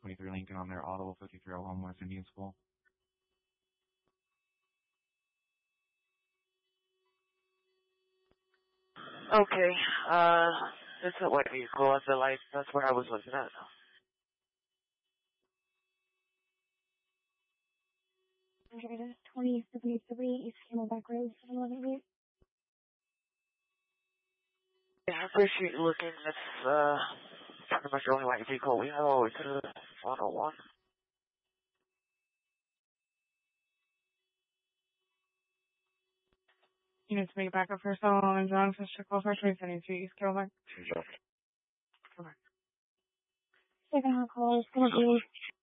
2023 Lincoln on their Audible 5301 West Indian School. Okay, it's a white vehicle at the light. That's where I was looking at. Okay, 2073 East Camelback Road, 711. Yeah, I appreciate you looking. That's pretty much the only white vehicle we have all the way to the 101. You need to make it back up for Solomon and John, Sister Call for 2073 East Camelback. Sure. Come on. Second hot call is going to be